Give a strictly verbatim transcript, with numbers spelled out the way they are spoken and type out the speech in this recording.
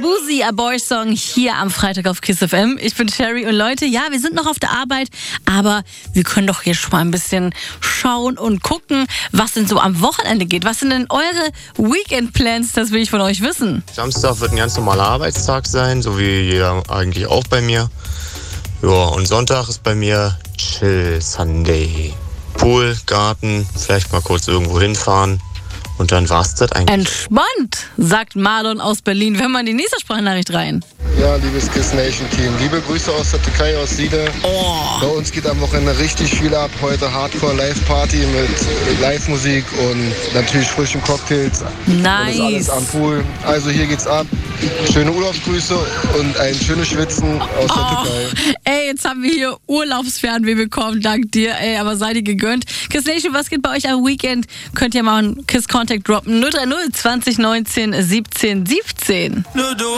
Boosie, A Boys Song hier am Freitag auf Kiss F M. Ich bin Sherry und Leute, ja, wir sind noch auf der Arbeit, aber wir können doch hier schon mal ein bisschen schauen und gucken, was denn so am Wochenende geht. Was sind denn eure Weekend-Plans? Das will ich von euch wissen. Samstag wird ein ganz normaler Arbeitstag sein, so wie jeder eigentlich auch bei mir. Ja, und Sonntag ist bei mir Chill Sunday. Pool, Garten, vielleicht mal kurz irgendwo hinfahren. Und dann war's das eigentlich. Entspannt, sagt Marlon aus Berlin. Wenn man die nächste Sprachnachricht rein. Ja, liebes Kiss Nation Team, liebe Grüße aus der Türkei, aus Siede. Oh. Bei uns geht am Wochenende richtig viel ab. Heute Hardcore-Live-Party mit Live-Musik und natürlich frischen Cocktails. Nice. Und das alles am Pool. Also hier geht's ab. Schöne Urlaubsgrüße und ein schönes Schwitzen aus der Oh, Türkei. ey, jetzt haben wir hier Urlaubsfernweh bekommen, dank dir, ey, aber sei dir gegönnt. Kiss Nation, was geht bei euch am Weekend? Könnt ihr mal einen Kiss Contact droppen? null drei null zwanzig neunzehn siebzehn siebzehn.